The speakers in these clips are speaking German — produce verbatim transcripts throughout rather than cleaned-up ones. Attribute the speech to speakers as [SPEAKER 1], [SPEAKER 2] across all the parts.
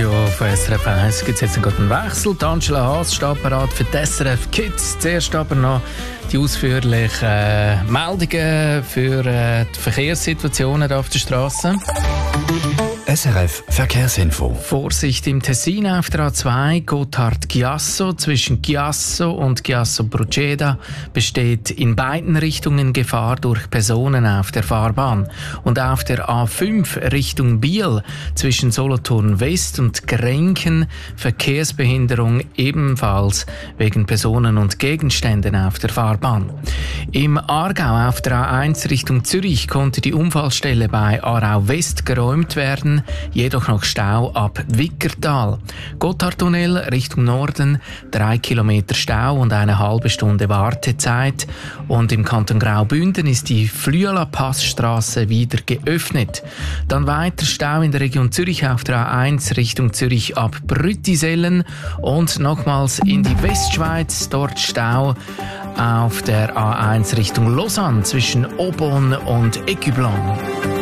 [SPEAKER 1] Studio von S R F eins gibt es jetzt einen Wechsel. Die Angela Haas steht bereit für die S R F Kids. Zuerst aber noch die ausführlichen äh, Meldungen für äh, die Verkehrssituationen auf der Straße.
[SPEAKER 2] S R F Verkehrsinfo.
[SPEAKER 1] Vorsicht im Tessin auf der A zwei Gotthard-Chiasso. Zwischen Chiasso und Chiasso-Proceda besteht in beiden Richtungen Gefahr durch Personen auf der Fahrbahn. Und auf der A fünf Richtung Biel zwischen Solothurn West und Grenken Verkehrsbehinderung ebenfalls wegen Personen und Gegenständen auf der Fahrbahn. Im Aargau auf der A eins Richtung Zürich konnte die Unfallstelle bei Aarau West geräumt werden, jedoch noch Stau ab Wickertal. Gotthardtunnel Richtung Norden, drei Kilometer Stau und eine halbe Stunde Wartezeit. Und im Kanton Graubünden ist die Flüela-Passstrasse wieder geöffnet. Dann weiter Stau in der Region Zürich auf der A eins Richtung Zürich ab Brüttisellen und nochmals in die Westschweiz, dort Stau auf der A eins Richtung Lausanne zwischen Aubonne und Écublens.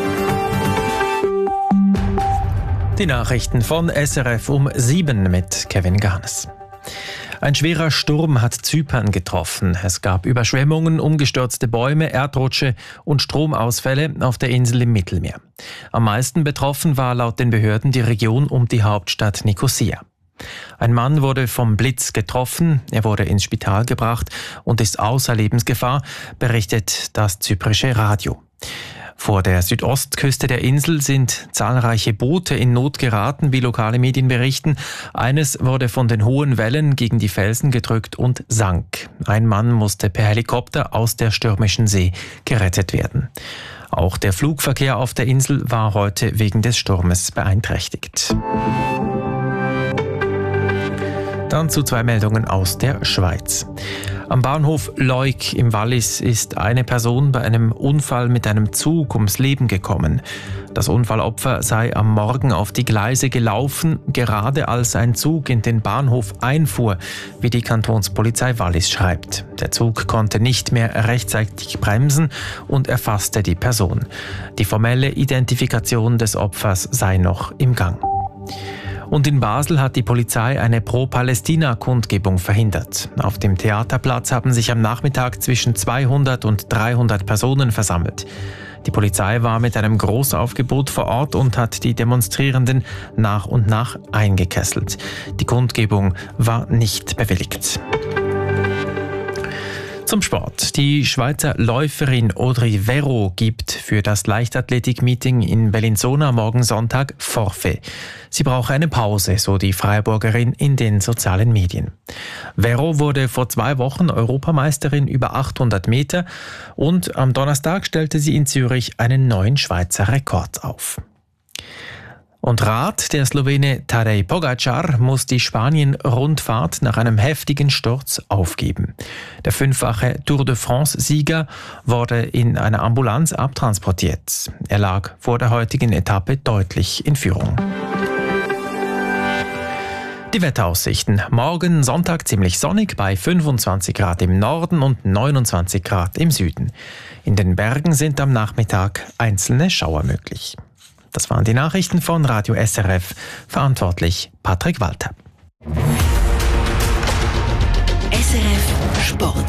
[SPEAKER 3] Die Nachrichten von S R F um sieben mit Kevin Garnes. Ein schwerer Sturm hat Zypern getroffen. Es gab Überschwemmungen, umgestürzte Bäume, Erdrutsche und Stromausfälle auf der Insel im Mittelmeer. Am meisten betroffen war laut den Behörden die Region um die Hauptstadt Nikosia. Ein Mann wurde vom Blitz getroffen, er wurde ins Spital gebracht und ist außer Lebensgefahr, berichtet das zyprische Radio. Vor der Südostküste der Insel sind zahlreiche Boote in Not geraten, wie lokale Medien berichten. Eines wurde von den hohen Wellen gegen die Felsen gedrückt und sank. Ein Mann musste per Helikopter aus der stürmischen See gerettet werden. Auch der Flugverkehr auf der Insel war heute wegen des Sturmes beeinträchtigt. Dann zu zwei Meldungen aus der Schweiz. Am Bahnhof Leuk im Wallis ist eine Person bei einem Unfall mit einem Zug ums Leben gekommen. Das Unfallopfer sei am Morgen auf die Gleise gelaufen, gerade als ein Zug in den Bahnhof einfuhr, wie die Kantonspolizei Wallis schreibt. Der Zug konnte nicht mehr rechtzeitig bremsen und erfasste die Person. Die formelle Identifikation des Opfers sei noch im Gang. Und in Basel hat die Polizei eine Pro-Palästina-Kundgebung verhindert. Auf dem Theaterplatz haben sich am Nachmittag zwischen zweihundert und dreihundert Personen versammelt. Die Polizei war mit einem Großaufgebot vor Ort und hat die Demonstrierenden nach und nach eingekesselt. Die Kundgebung war nicht bewilligt. Zum Sport. Die Schweizer Läuferin Audrey Verreau gibt für das Leichtathletik-Meeting in Bellinzona morgen Sonntag Forfait. Sie brauche eine Pause, so die Freiburgerin in den sozialen Medien. Verreau wurde vor zwei Wochen Europameisterin über achthundert Meter und am Donnerstag stellte sie in Zürich einen neuen Schweizer Rekord auf. Und Rad, der Slowene Tadej Pogačar muss die Spanien-Rundfahrt nach einem heftigen Sturz aufgeben. Der fünffache Tour de France-Sieger wurde in einer Ambulanz abtransportiert. Er lag vor der heutigen Etappe deutlich in Führung. Die Wetteraussichten. Morgen Sonntag ziemlich sonnig bei fünfundzwanzig Grad im Norden und neunundzwanzig Grad im Süden. In den Bergen sind am Nachmittag einzelne Schauer möglich. Das waren die Nachrichten von Radio S R F. Verantwortlich Patrick Walter.
[SPEAKER 4] S R F Sport.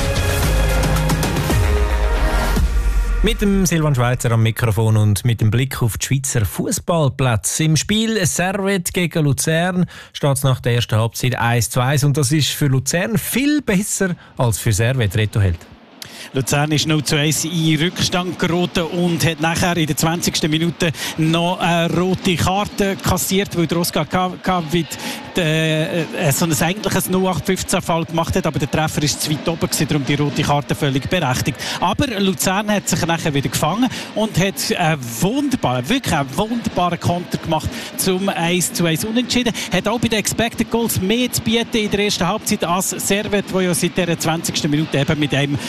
[SPEAKER 5] Mit dem Silvan Schweizer am Mikrofon und mit dem Blick auf die Schweizer Fußballplätze. Im Spiel Servette gegen Luzern steht es nach der ersten Halbzeit eins zu eins und das ist für Luzern viel besser als für Servette. Reto Held.
[SPEAKER 6] Luzern ist null zu eins in Rückstand geraten und hat nachher in der zwanzigsten Minute noch eine rote Karte kassiert, weil der Oscar Kavit äh, so ein eigentliches null acht fünfzehn Fall gemacht hat, aber der Treffer ist zu weit oben gewesen, darum die rote Karte völlig berechtigt. Aber Luzern hat sich nachher wieder gefangen und hat einen wunderbaren, wirklich einen wunderbaren Konter gemacht zum eins zu eins Unentschieden. Hat auch bei den Expected Goals mehr zu bieten in der ersten Halbzeit als Servette, wo ja seit der zwanzigsten Minute eben mit einem Mann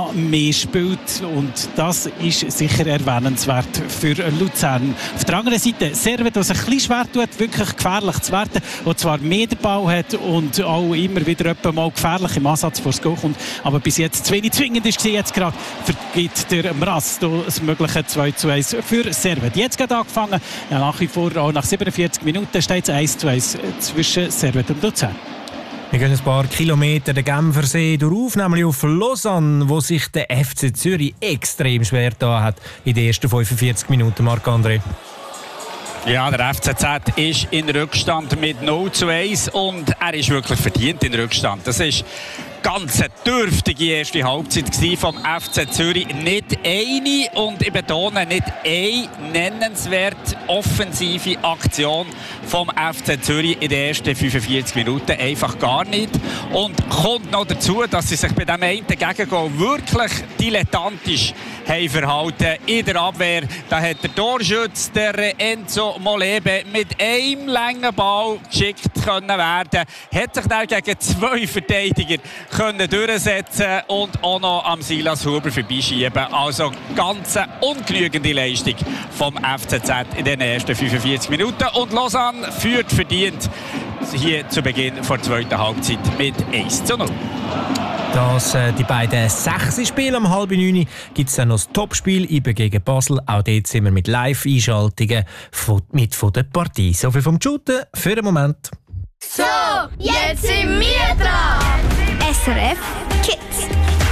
[SPEAKER 6] noch mehr spielt. Und das ist sicher erwähnenswert für Luzern. Auf der anderen Seite, Servet, was ein bisschen schwer tut, wirklich gefährlich zu werden, der zwar mehr den Ball hat und auch immer wieder mal gefährlich im Ansatz vor das Goal kommt, aber bis jetzt zu wenig zwingend ist gewesen. Jetzt gerade vergibt der Mraz das mögliche zwei zu eins für Servet. Jetzt gerade angefangen, ja, nach wie vor auch nach siebenundvierzig Minuten steht es eins zu eins zwischen Servet und Luzern.
[SPEAKER 5] Wir gehen ein paar Kilometer den Genfersee durch, nämlich auf Lausanne, wo sich der F C Zürich extrem schwer getan hat in den ersten fünfundvierzig Minuten. Marc-André.
[SPEAKER 7] Ja, der F C Z ist in Rückstand mit null zu eins und er ist wirklich verdient in Rückstand. Das ist ganz eine dürftige erste Halbzeit vom F C Zürich. Nicht eine, und ich betone, nicht eine nennenswerte offensive Aktion vom F C Zürich in den ersten fünfundvierzig Minuten. Einfach gar nicht. Und kommt noch dazu, dass sie sich bei diesem einen Gegengoal wirklich dilettantisch haben verhalten. In der Abwehr, da hat der Torschütz, der Enzo Molebe, mit einem langen Ball geschickt können werden. Hat sich dann gegen zwei Verteidiger können durchsetzen und auch noch am Silas Huber vorbeischieben. Also ganz eine ungenügende Leistung vom F C Z in den ersten fünfundvierzig Minuten. Und Lausanne führt verdient hier zu Beginn der zweiten Halbzeit mit eins zu null.
[SPEAKER 5] Das, äh, die beiden Sechser-Spiele um halb neun gibt es dann noch das Topspiel I B gegen Basel. Auch dort sind wir mit Live-Einschaltungen von, mit von der Partie. So viel vom Shooten für den Moment.
[SPEAKER 8] So, jetzt sind wir dran! S R F Kids.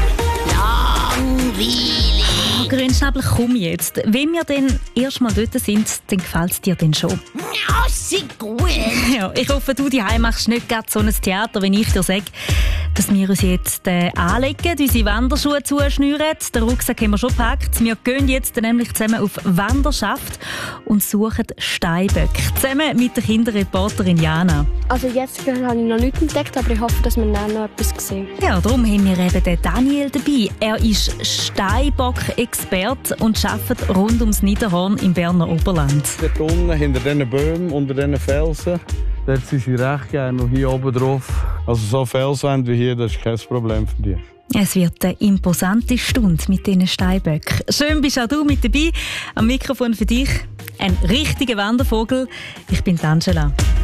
[SPEAKER 8] Langweilig.
[SPEAKER 9] Oh, Grünschnabel, komm jetzt. Wenn wir dann erst mal dort sind, dann gefällt es dir dann schon.
[SPEAKER 8] Ja, ist gut.
[SPEAKER 9] Ja, ich hoffe, du daheim machst nicht gerade so ein Theater, wenn ich dir sage, dass wir uns jetzt äh, anlegen, unsere Wanderschuhe zuschnüren. Den Rucksack haben wir schon gepackt. Wir gehen jetzt nämlich zusammen auf Wanderschaft und suchen Steinböcke. Zusammen mit der Kinderreporterin Jana.
[SPEAKER 10] Also jetzt habe ich noch nichts entdeckt, aber ich hoffe, dass wir dann noch etwas sehen.
[SPEAKER 9] Ja, darum haben wir eben den Daniel dabei. Er ist Steinbock-Experte und arbeitet rund ums Niederhorn im Berner Oberland.
[SPEAKER 11] Dort unten, hinter diesen Bäumen, unter diesen Felsen, dort sind sie recht gerne und hier oben drauf. Also so Felswände wie hier, das ist kein Problem für dich.
[SPEAKER 9] Es wird eine imposante Stunde mit diesen Steinböcken. Schön bist auch du mit dabei. Am Mikrofon für dich ein richtiger Wandervogel. Ich bin Angela.